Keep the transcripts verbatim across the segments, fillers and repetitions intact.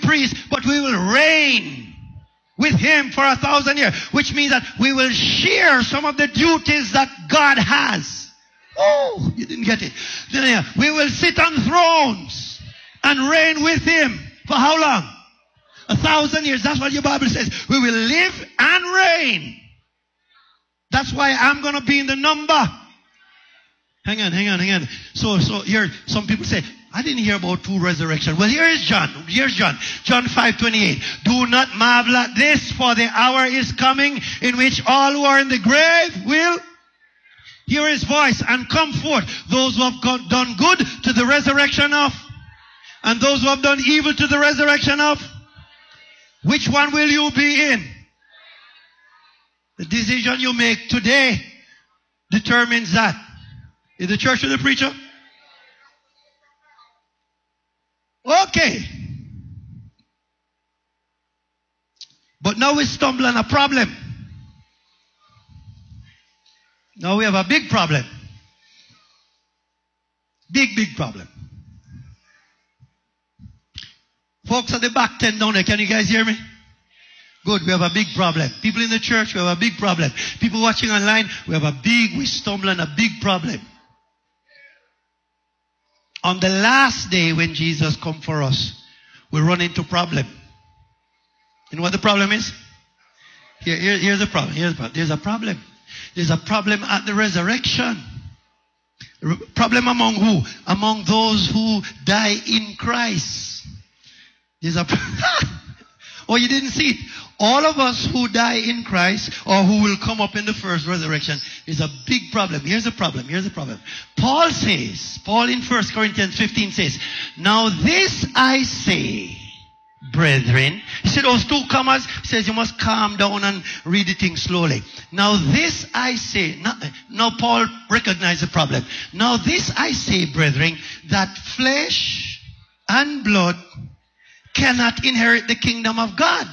priest, but we will reign with him for a thousand years. Which means that we will share some of the duties that God has. Oh, you didn't get it. We will sit on thrones and reign with him. For how long? A thousand years. That's what your Bible says. We will live and reign. That's why I'm going to be in the number. Hang on, hang on, hang on. So, so here, some people say, I didn't hear about two resurrections. Well, here is John. Here's John. John five twenty-eight. Do not marvel at this, for the hour is coming in which all who are in the grave will hear his voice and come forth. Those who have got, done good to the resurrection of, and those who have done evil to the resurrection of. Which one will you be in? The decision you make today determines that. Is the church or the preacher? Okay. But now we stumble on a problem. Now we have a big problem. Big, big problem. Folks at the back tent down there, can you guys hear me? Good, we have a big problem. People in the church, we have a big problem. People watching online, we have a big, we stumble on a big problem. On the last day when Jesus come for us, we run into problem. You know what the problem is? Here, here, here's the problem. Here's the problem. There's a problem. There's a problem at the resurrection. Problem among who? Among those who die in Christ. There's a oh, you didn't see it. All of us who die in Christ or who will come up in the first resurrection is a big problem. Here's the problem. Here's the problem. Paul says, Paul in First Corinthians fifteen says, now this I say, brethren. He said those two commas. He says you must calm down and read the thing slowly. Now this I say. Now, now Paul recognized the problem. Now this I say, brethren, that flesh and blood cannot inherit the kingdom of God.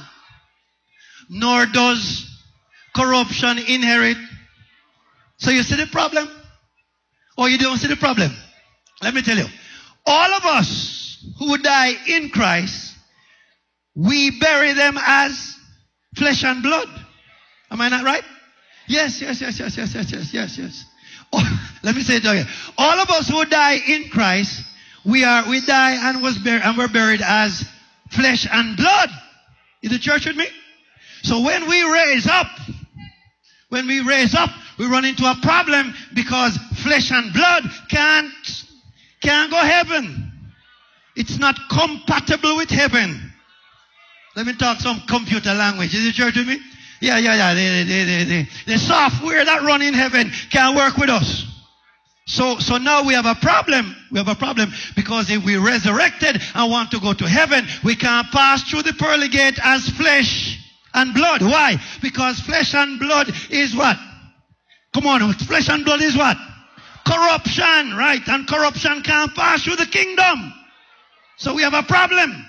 Nor does corruption inherit. So you see the problem? Or you don't see the problem? Let me tell you. All of us who die in Christ, we bury them as flesh and blood. Am I not right? Yes, yes, yes, yes, yes, yes, yes, yes, yes. Oh, let me say it again. All of us who die in Christ, we are we die and was buried and were buried as flesh and blood. Is the church with me? So when we raise up, when we raise up, we run into a problem because flesh and blood can't, can't go heaven. It's not compatible with heaven. Let me talk some computer language. Is the church with me? Yeah, yeah, yeah. The, the, the, the, the software that run in heaven can't work with us. So, so now we have a problem. We have a problem because if we resurrected and want to go to heaven, we can't pass through the pearly gate as flesh and blood. Why? Because flesh and blood is what? Come on, flesh and blood is what? Corruption, right? And corruption can't pass through the kingdom. So we have a problem.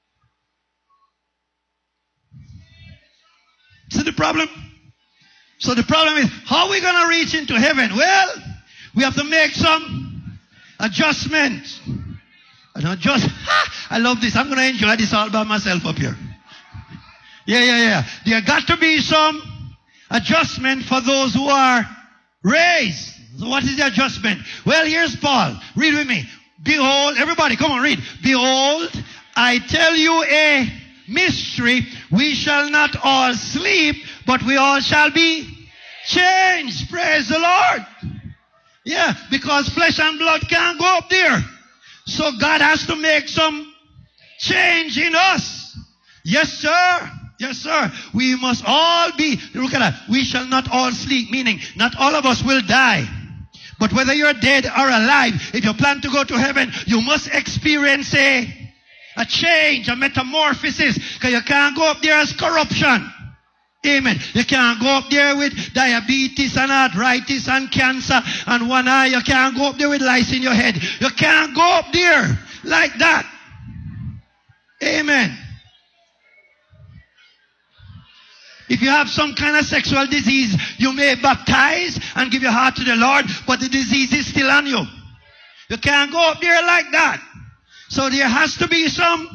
See the problem? So the problem is, how are we going to reach into heaven? Well, we have to make some adjustments. And adjust. I love this. I'm going to enjoy this all by myself up here. Yeah, yeah, yeah. There got to be some adjustment for those who are raised. So what is the adjustment? Well, here's Paul. Read with me. Behold, everybody, come on, read. Behold, I tell you a mystery. We shall not all sleep, but we all shall be changed. Praise the Lord. Yeah, because flesh and blood can't go up there. So God has to make some change in us. Yes, sir. Yes, sir. We must all be, look at that. We shall not all sleep, meaning not all of us will die. But whether you're dead or alive, if you plan to go to heaven, you must experience a, a change, a metamorphosis. Because you can't go up there as corruption. Amen. You can't go up there with diabetes and arthritis and cancer and one eye. You can't go up there with lice in your head. You can't go up there like that. Amen. If you have some kind of sexual disease, you may baptize and give your heart to the Lord, but the disease is still on you. You can't go up there like that. So there has to be some